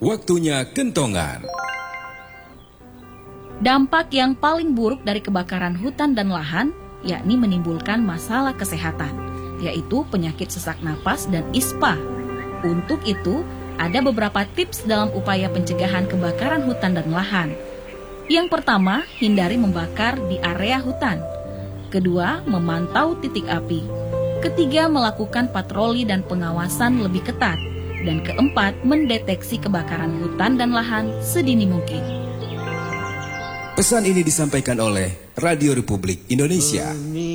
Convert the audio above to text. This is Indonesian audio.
Waktunya kentongan. Dampak yang paling buruk dari kebakaran hutan dan lahan yakni menimbulkan masalah kesehatan, yaitu penyakit sesak napas dan ispa. Untuk itu, ada beberapa tips dalam upaya pencegahan kebakaran hutan dan lahan. Yang pertama, hindari membakar di area hutan. Kedua, memantau titik api. Ketiga, melakukan patroli dan pengawasan lebih ketat. Dan keempat, mendeteksi kebakaran hutan dan lahan sedini mungkin. Pesan ini disampaikan oleh Radio Republik Indonesia.